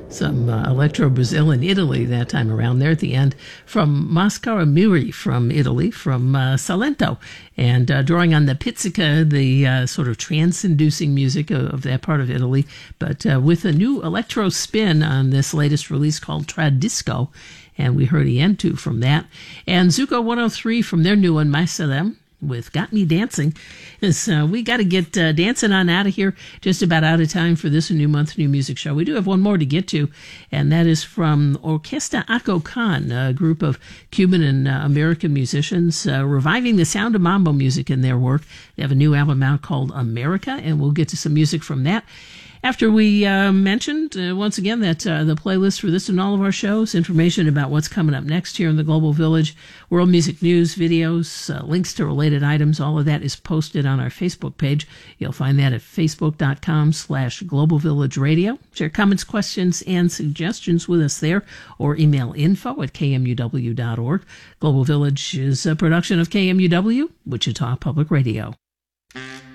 Some Electro Brazil in Italy that time around there at the end from Mascara Muri from Italy, from Salento, and drawing on the pizzica, the sort of trance-inducing music of that part of Italy, but with a new electro spin on this latest release called Tradisco, and we heard Ientu from that, and Zuko 103 from their new one, Myselem, with Got Me Dancing. We got to get dancing on out of here. Just about out of time for this New Month, New Music show. We do have one more to get to, and that is from Orquesta Acocan, a group of Cuban and American musicians reviving the sound of mambo music in their work. They have a new album out called America, and we'll get to some music from that. After we mentioned, once again, that the playlist for this and all of our shows, information about what's coming up next here in the Global Village, world music news, videos, links to related items, all of that is posted on our Facebook page. You'll find that at facebook.com/Global Village Radio. Share comments, questions, and suggestions with us there, or email info@kmuw.org. Global Village is a production of KMUW, Wichita Public Radio.